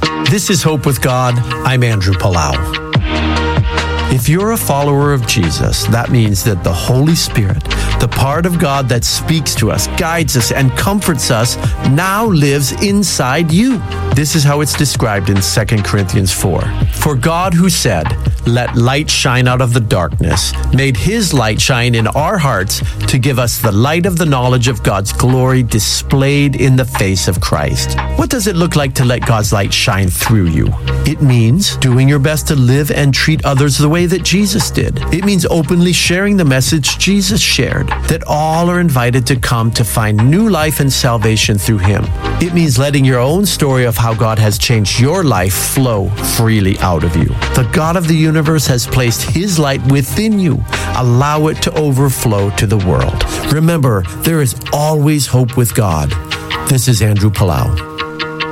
This is Hope with God. I'm Andrew Palau. If you're a follower of Jesus, that means that the Holy Spirit, the part of God that speaks to us, guides us, and comforts us, now lives inside you. This is how it's described in 2 Corinthians 4. For God, who said, "Let light shine out of the darkness," made his light shine in our hearts to give us the light of the knowledge of God's glory displayed in the face of Christ. What does it look like to let God's light shine through you? It means doing your best to live and treat others the way that Jesus did. It means openly sharing the message Jesus shared, that all are invited to come to find new life and salvation through him. It means letting your own story of how God has changed your life flow freely out of you. The God of the universe has placed his light within you. Allow it to overflow to the world. Remember, there is always hope with God. This is Andrew Palau.